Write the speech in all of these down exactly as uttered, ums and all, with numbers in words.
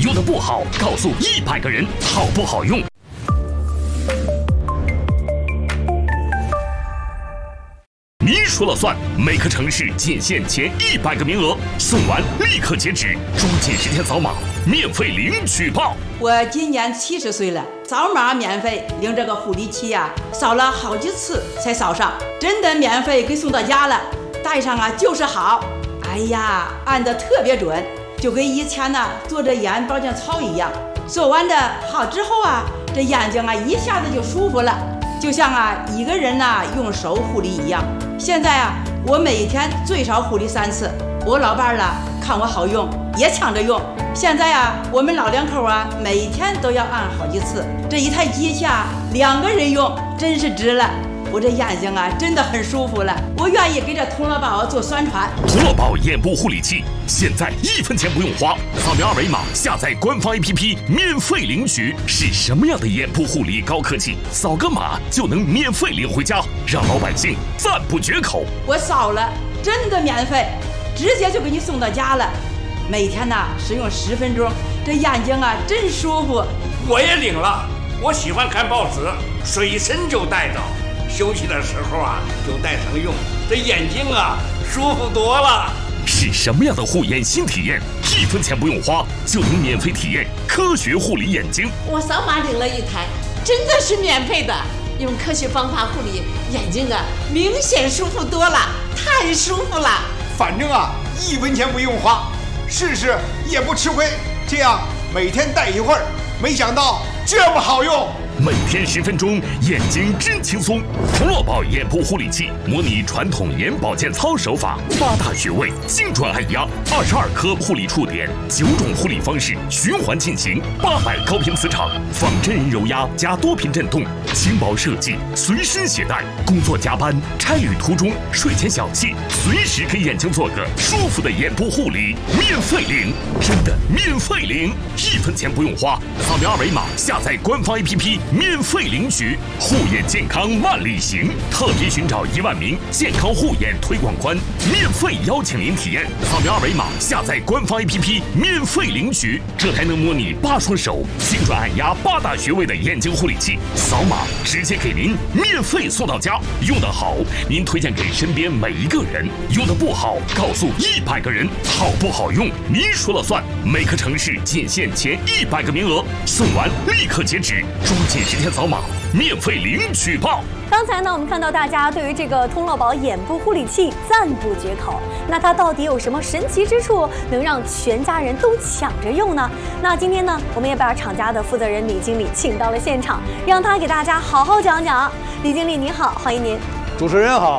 用的不好，告诉一百个人好不好用。您说了算，每个城市仅限前一百个名额，送完立刻截止，抓紧时间扫码，免费领取报。 我今年七十岁了，扫码免费领这个护理器呀、啊，扫了好几次才扫上，真的免费给送到家了，戴上啊就是好。哎呀，按得特别准，就跟以前呢做这眼保健操一样。做完的好之后啊，这眼睛啊一下子就舒服了，就像啊一个人呐、啊、用手护理一样。现在啊，我每天最少护理三次。我老伴儿了，看我好用，也抢着用。现在啊，我们老两口啊，每天都要按好几次。这一台机器啊，两个人用，真是值了。我这眼睛啊，真的很舒服了。我愿意给这童乐宝做宣传。 童乐宝眼部护理器，现在一分钱不用花，扫描二维码下载官方 A P P 免费领取。是什么样的眼部护理高科技？扫个码就能免费领回家，让老百姓赞不绝口。 我扫了，真的免费，直接就给你送到家了。每天呢使用十分钟，这眼睛啊真舒服。 我也领了，我喜欢看报纸，随身就带着。休息的时候啊，就带上用，这眼睛啊舒服多了。 是什么样的护眼新体验？一分钱不用花就能免费体验科学护理眼睛。 我扫码领了一台，真的是免费的。用科学方法护理眼睛啊，明显舒服多了，太舒服了。 反正啊，一分钱不用花，试试也不吃亏。这样每天戴一会儿，没想到这么好用。 每天十分钟，眼睛真轻松。童乐宝眼部护理器模拟传统眼保健操手法，八大穴位精准按压，二十二颗护理触点，九种护理方式循环进行，八百高频磁场，仿真人揉压加多频震动，轻薄设计，随身携带。工作加班、差旅途中、睡前小憩，随时给眼睛做个舒服的眼部护理，免费领，真的免费领，一分钱不用花，扫描二维码下载官方 A P P。免费领取，护眼健康万里行，特别寻找一万名健康护眼推广官，免费邀请您体验。扫描二维码下载官方 A P P， 免费领取。这台能模拟八双手，精准按压八大穴位的眼睛护理器，扫码直接给您免费送到家。用得好，您推荐给身边每一个人；用得不好，告诉一百个人好不好用，您说了算。每个城市仅限前一百个名额，送完立刻截止，抓紧时间扫码，免费领取报。 刚才呢，我们看到大家对于这个通乐宝眼部护理器赞不绝口。那它到底有什么神奇之处，能让全家人都抢着用呢？那今天呢，我们也把厂家的负责人李经理请到了现场，让他给大家好好讲讲。李经理您好，欢迎您。 主持人好。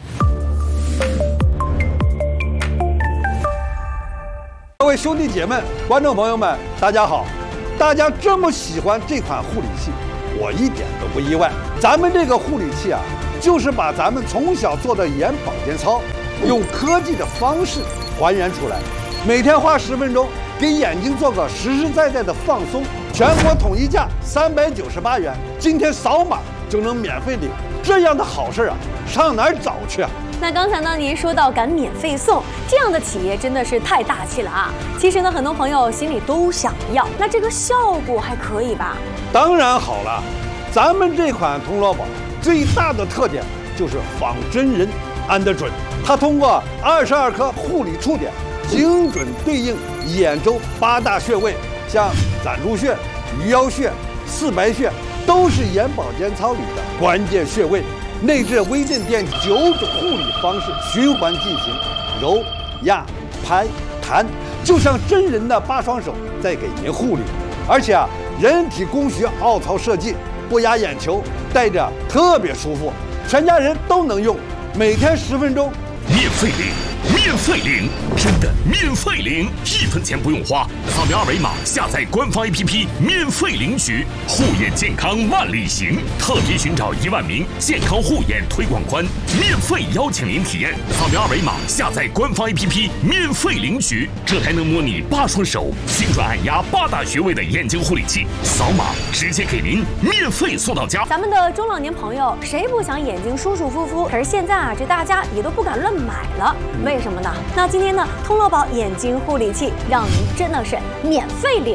各位兄弟姐妹、观众朋友们，大家好！大家这么喜欢这款护理器，我一点都不意外。咱们这个护理器啊，就是把咱们从小做的眼保健操，用科技的方式还原出来。每天花十分钟，给眼睛做个实实在在的放松。全国统一价三百九十八元，今天扫码就能免费领。这样的好事啊，上哪儿找去啊？ 那刚才呢，您说到敢免费送，这样的企业真的是太大气了啊！其实呢，很多朋友心里都想要，那这个效果还可以吧？ 当然好了，咱们这款童乐宝最大的特点就是仿真人按得准，它通过二十二颗护理触点，精准对应眼周八大穴位，像攒竹穴、鱼腰穴、四白穴，都是眼保健操里的关键穴位。内置微震电九种护理方式循环进行，揉、压、拍、弹，就像真人的八双手在给您护理。而且啊，人体工学凹槽设计，不压眼球，戴着特别舒服，全家人都能用。每天十分钟， 免费领，免费领，真的免费领，一分钱不用花，扫描二维码下载官方 A P P， 免费领取。护眼健康万里行，特别寻找一万名健康护眼推广官，免费邀请您体验。扫描二维码下载官方 A P P， 免费领取。这台能模拟八双手，精准按压八大穴位的眼睛护理器，扫码直接给您免费送到家。 咱们的中老年朋友谁不想眼睛舒舒服服？可是现在啊，这大家也都不敢乱买了。为什么呢？那今天呢，通乐宝眼睛护理器让您真的是免费领。